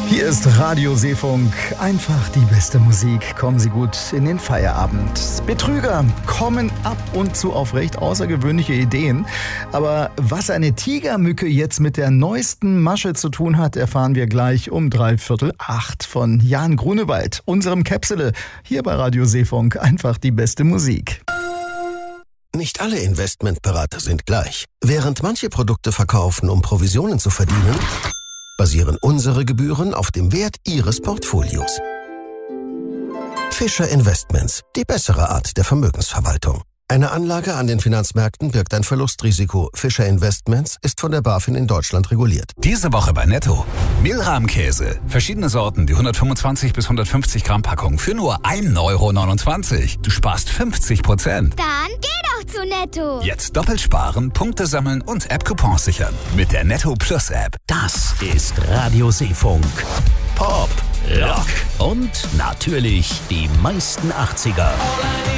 Hier ist Radio Seefunk, einfach die beste Musik. Kommen Sie gut in den Feierabend. Betrüger kommen ab und zu auf recht außergewöhnliche Ideen. Aber was eine Tigermücke jetzt mit der neuesten Masche zu tun hat, erfahren wir gleich um 7:45 von Jan Grunewald, unserem Käpsele, hier bei Radio Seefunk, einfach die beste Musik. Nicht alle Investmentberater sind gleich. Während manche Produkte verkaufen, um Provisionen zu verdienen, basieren unsere Gebühren auf dem Wert Ihres Portfolios. Fischer Investments, die bessere Art der Vermögensverwaltung. Eine Anlage an den Finanzmärkten birgt ein Verlustrisiko. Fischer Investments ist von der BaFin in Deutschland reguliert. Diese Woche bei Netto. Mehlrahmkäse. Verschiedene Sorten, die 125 bis 150 Gramm Packung für nur 1,29 €. Du sparst 50%. Dann geh doch zu Netto. Jetzt doppelt sparen, Punkte sammeln und App-Coupons sichern. Mit der Netto Plus App. Das ist Radio Seefunk. Pop, Rock und natürlich die meisten 80er.